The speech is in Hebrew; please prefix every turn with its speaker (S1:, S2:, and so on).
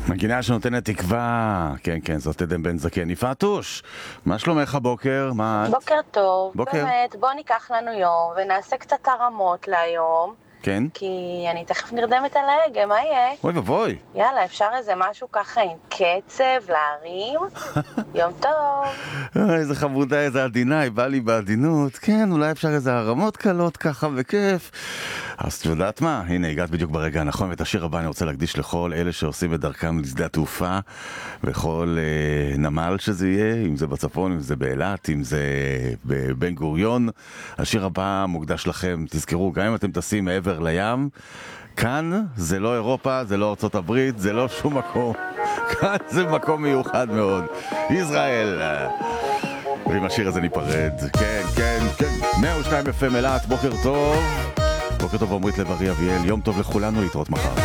S1: מגינה שנותנת תקווה. כן, כן, זאת עדן בן זקן. יפעתוש, מה שלומך הבוקר? מה את?
S2: בוקר טוב.
S1: בוקר.
S2: באמת, בוא ניקח לנו יום ונעשה קצת הרמות להיום,
S1: כן?
S2: כי אני תכף נרדמת על ההגה, מה יהיה?
S1: אוי ובוי.
S2: יאללה, אפשר איזה משהו ככה עם קצב, להרים? יום טוב.
S1: איזה חמודה, איזה עדינה, היא באה לי בעדינות. כן, אולי אפשר איזה הרמות קלות ככה וכיף. אז את יודעת מה? הנה, הגעת בדיוק ברגע הנכון, ואת השיר הבא אני רוצה להקדיש לכל אלה שעושים את דרכם לשדה התעופה, וכל נמל שזה יהיה, אם זה בצפון, אם זה באילת, אם זה בבן גוריון. השיר הבא מוקדש לכם, תזכרו, גם אם אתם טסים מעבר לים, כאן זה לא אירופה, זה לא ארצות הברית, זה לא שום מקום. כאן זה מקום מיוחד מאוד. ישראל. ועם השיר הזה ניפרד. כן, כן, כן. 102 FM אילת, בוקר טוב. בוקר טוב עמרית לב-ארי אביאל, יום טוב לכולנו, להתראות מחר.